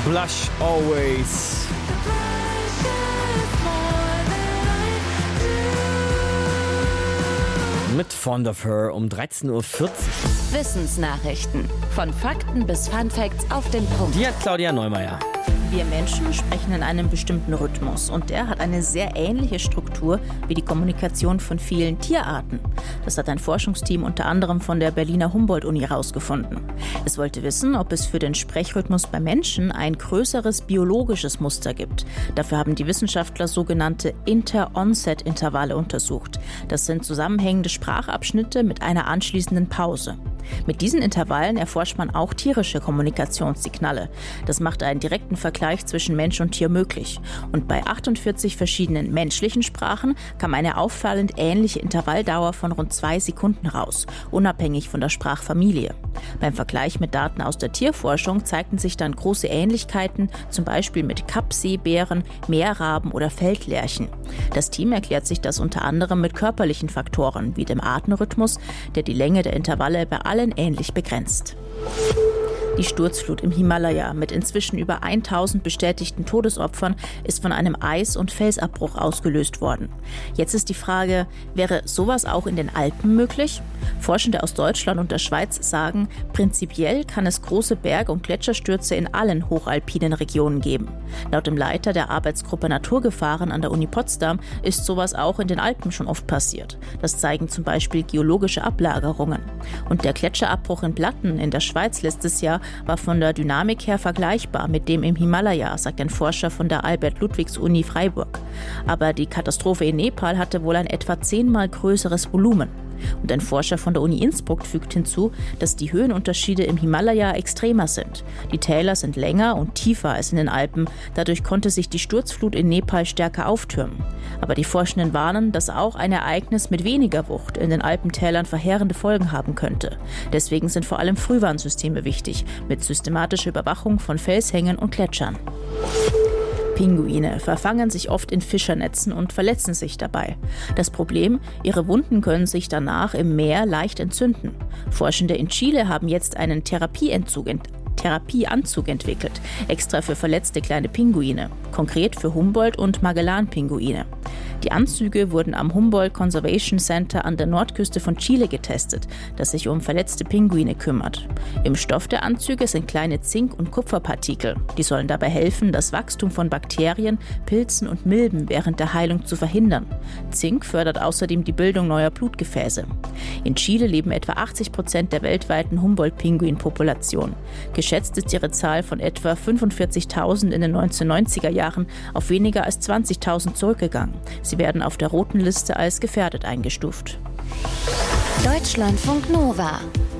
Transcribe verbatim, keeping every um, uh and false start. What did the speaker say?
Blush Always. Mit Fond of Her um dreizehn Uhr vierzig. Wissensnachrichten. Von Fakten bis Funfacts auf den Punkt. Die hat Claudia Neumeier. Wir Menschen sprechen in einem bestimmten Rhythmus und der hat eine sehr ähnliche Struktur wie die Kommunikation von vielen Tierarten. Das hat ein Forschungsteam unter anderem von der Berliner Humboldt-Uni herausgefunden. Es wollte wissen, ob es für den Sprechrhythmus bei Menschen ein größeres biologisches Muster gibt. Dafür haben die Wissenschaftler sogenannte Inter-Onset-Intervalle untersucht. Das sind zusammenhängende Sprachabschnitte mit einer anschließenden Pause. Mit diesen Intervallen erforscht man auch tierische Kommunikationssignale. Das macht einen direkten Vergleich zwischen Mensch und Tier möglich. Und bei achtundvierzig verschiedenen menschlichen Sprachen kam eine auffallend ähnliche Intervalldauer von rund zwei Sekunden raus, unabhängig von der Sprachfamilie. Beim Vergleich mit Daten aus der Tierforschung zeigten sich dann große Ähnlichkeiten, zum Beispiel mit Kappseebären, Meerraben oder Feldlerchen. Das Team erklärt sich das unter anderem mit körperlichen Faktoren, wie dem Atemrhythmus, der die Länge der Intervalle bei allen ähnlich begrenzt. Die Sturzflut im Himalaya mit inzwischen über tausend bestätigten Todesopfern ist von einem Eis- und Felsabbruch ausgelöst worden. Jetzt ist die Frage, wäre sowas auch in den Alpen möglich? Forschende aus Deutschland und der Schweiz sagen, prinzipiell kann es große Berg- und Gletscherstürze in allen hochalpinen Regionen geben. Laut dem Leiter der Arbeitsgruppe Naturgefahren an der Uni Potsdam ist sowas auch in den Alpen schon oft passiert. Das zeigen zum Beispiel geologische Ablagerungen. Und der Gletscherabbruch in Platten in der Schweiz letztes Jahr war von der Dynamik her vergleichbar mit dem im Himalaya, sagt ein Forscher von der Albert-Ludwigs-Uni Freiburg. Aber die Katastrophe in Nepal hatte wohl ein etwa zehnmal größeres Volumen. Und ein Forscher von der Uni Innsbruck fügt hinzu, dass die Höhenunterschiede im Himalaya extremer sind. Die Täler sind länger und tiefer als in den Alpen. Dadurch konnte sich die Sturzflut in Nepal stärker auftürmen. Aber die Forschenden warnen, dass auch ein Ereignis mit weniger Wucht in den Alpentälern verheerende Folgen haben könnte. Deswegen sind vor allem Frühwarnsysteme wichtig, mit systematischer Überwachung von Felshängen und Gletschern. Pinguine verfangen sich oft in Fischernetzen und verletzen sich dabei. Das Problem, ihre Wunden können sich danach im Meer leicht entzünden. Forschende in Chile haben jetzt einen Therapieentzug ent- Therapieanzug entwickelt, extra für verletzte kleine Pinguine, konkret für Humboldt- und Magellan-Pinguine. Die Anzüge wurden am Humboldt Conservation Center an der Nordküste von Chile getestet, das sich um verletzte Pinguine kümmert. Im Stoff der Anzüge sind kleine Zink- und Kupferpartikel. Die sollen dabei helfen, das Wachstum von Bakterien, Pilzen und Milben während der Heilung zu verhindern. Zink fördert außerdem die Bildung neuer Blutgefäße. In Chile leben etwa achtzig Prozent der weltweiten Humboldt-Pinguin-Population. Geschätzt ist ihre Zahl von etwa fünfundvierzigtausend in den neunzehnhundertneunziger Jahren auf weniger als zwanzigtausend zurückgegangen. Sie werden auf der roten Liste als gefährdet eingestuft. Deutschlandfunk Nova